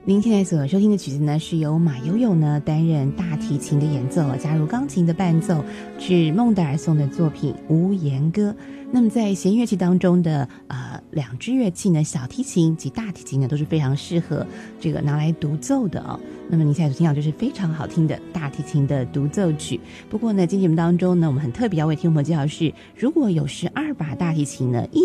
您现在所收听的曲子呢，是由马友友呢担任大提琴的演奏，加入钢琴的伴奏，是孟德尔颂的作品《无言歌》。那么在弦乐器当中的两支乐器呢，小提琴及大提琴呢，都是非常适合这个拿来独奏的哦。那么您现在所听到就是非常好听的大提琴的独奏曲。不过呢，今天节目当中呢，我们很特别要为听众朋友介绍是，如果有12把大提琴呢